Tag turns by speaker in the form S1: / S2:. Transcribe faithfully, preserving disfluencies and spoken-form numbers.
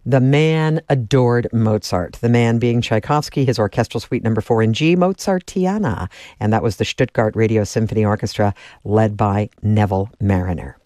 S1: The man adored Mozart, the man being Tchaikovsky, his orchestral suite number four in G, Mozartiana. And that was the Stuttgart Radio Symphony Orchestra led by Neville Marriner.